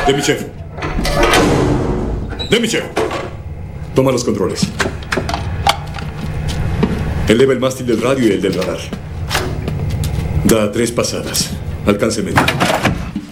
Demichev. Demichev. Toma los controles. Eleva el mástil del radio y el del radar. Da 3 pasadas. Alcance medio.